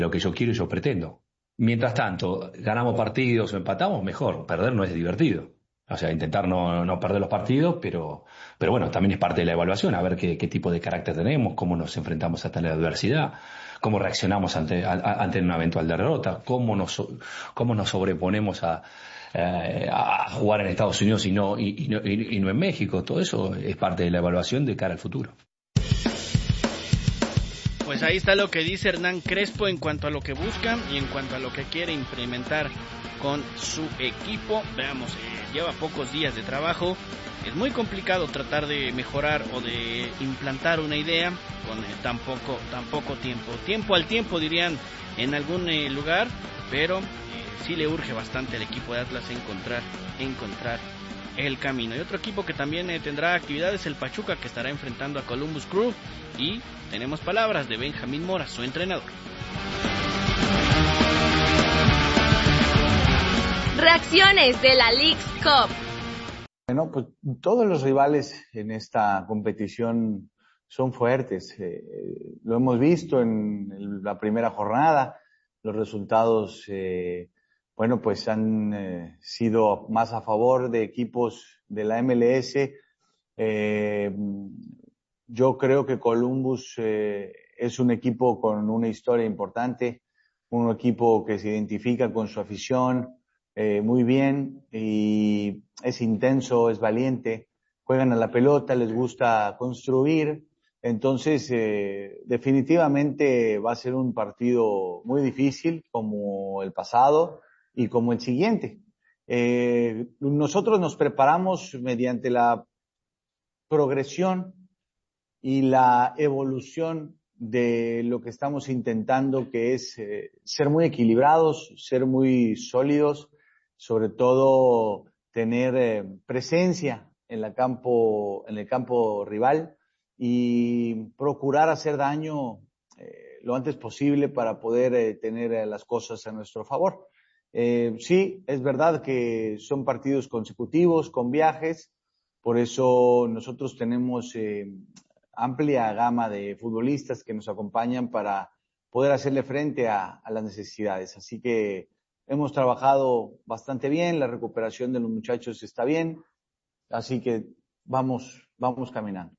lo que yo quiero y yo pretendo. Mientras tanto, ganamos partidos o empatamos, mejor. Perder no es divertido. O sea, intentar no perder los partidos, pero bueno, también es parte de la evaluación, a ver qué tipo de carácter tenemos, cómo nos enfrentamos a tal adversidad, cómo reaccionamos ante una eventual derrota, cómo nos sobreponemos a jugar en Estados Unidos y no en México. Todo eso es parte de la evaluación de cara al futuro. Pues ahí está lo que dice Hernán Crespo en cuanto a lo que busca y en cuanto a lo que quiere implementar con su equipo. Veamos, lleva pocos días de trabajo. Es muy complicado tratar de mejorar o de implantar una idea con tan poco tiempo. Tiempo al tiempo, dirían en algún lugar, pero sí le urge bastante al equipo de Atlas encontrar el camino. Y otro equipo que también tendrá actividad es el Pachuca, que estará enfrentando a Columbus Crew, y tenemos palabras de Benjamín Mora, su entrenador. Reacciones de la Leagues Cup. Bueno, pues todos los rivales en esta competición son fuertes. Lo hemos visto en la primera jornada. Los resultados, pues han sido más a favor de equipos de la MLS. Yo creo que Columbus es un equipo con una historia importante, un equipo que se identifica con su afición muy bien, y es intenso, es valiente, juegan a la pelota, les gusta construir. Entonces, definitivamente va a ser un partido muy difícil, como el pasado y como el siguiente. Nosotros nos preparamos mediante la progresión y la evolución de lo que estamos intentando, que es ser muy equilibrados, ser muy sólidos, sobre todo tener presencia en el campo rival y procurar hacer daño lo antes posible para poder tener las cosas a nuestro favor. Sí, es verdad que son partidos consecutivos con viajes, por eso nosotros tenemos amplia gama de futbolistas que nos acompañan para poder hacerle frente a las necesidades. Así que hemos trabajado bastante bien, la recuperación de los muchachos está bien, así que vamos caminando.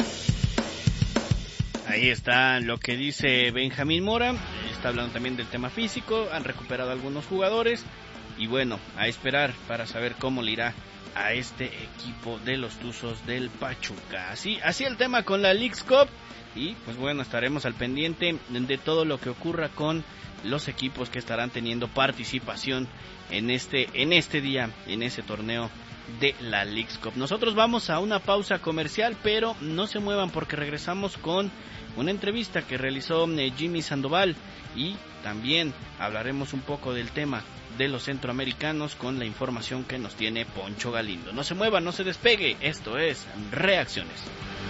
Ahí está lo que dice Benjamín Mora, está hablando también del tema físico, han recuperado algunos jugadores y bueno, a esperar para saber cómo le irá a este equipo de los Tuzos del Pachuca. Así el tema con la Leagues Cup, y pues bueno, estaremos al pendiente de todo lo que ocurra con los equipos que estarán teniendo participación en este día, en ese torneo de la Leagues Cup. Nosotros vamos a una pausa comercial, pero no se muevan porque regresamos con una entrevista que realizó Jimmy Sandoval, y también hablaremos un poco del tema de los centroamericanos con la información que nos tiene Poncho Galindo. No se mueva, no se despegue, esto es Reacciones.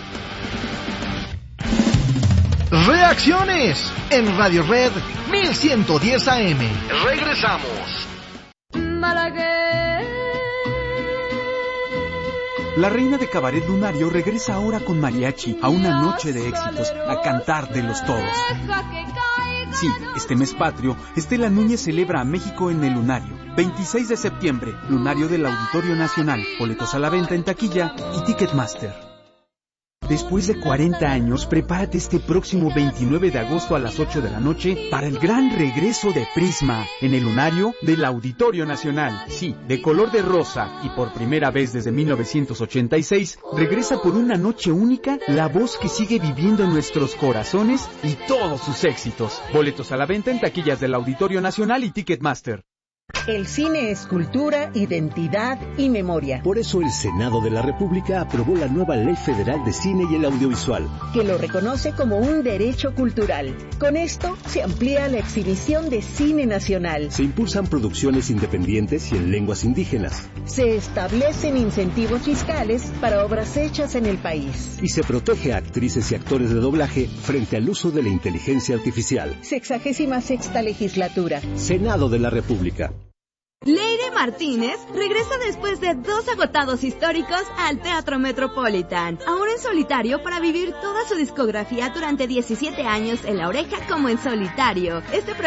Reacciones en Radio Red 1110 AM. Regresamos. La reina de cabaret lunario regresa ahora con mariachi a una noche de éxitos, a cantar de los todos. Sí, este mes patrio, Estela Núñez celebra a México en el Lunario. 26 de septiembre, Lunario del Auditorio Nacional. Boletos a la venta en taquilla y Ticketmaster. Después de 40 años, prepárate este próximo 29 de agosto a las 8 de la noche para el gran regreso de Prisma en el Lunario del Auditorio Nacional. Sí, de color de rosa, y por primera vez desde 1986, regresa por una noche única la voz que sigue viviendo en nuestros corazones y todos sus éxitos. Boletos a la venta en taquillas del Auditorio Nacional y Ticketmaster. El cine es cultura, identidad y memoria. Por eso el Senado de la República aprobó la nueva Ley Federal de Cine y el Audiovisual, que lo reconoce como un derecho cultural. Con esto se amplía la exhibición de cine nacional. Se impulsan producciones independientes y en lenguas indígenas. Se establecen incentivos fiscales para obras hechas en el país. Y se protege a actrices y actores de doblaje frente al uso de la inteligencia artificial. 66ª legislatura. Senado de la República. Leire Martínez regresa después de 2 agotados históricos al Teatro Metropolitan, ahora en solitario para vivir toda su discografía durante 17 años en La Oreja como en solitario. Este